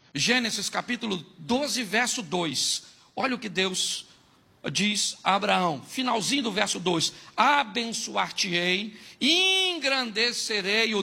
Gênesis capítulo 12, verso 2. Olha o que Deus diz a Abraão, finalzinho do verso 2: abençoar-te-ei, engrandecerei o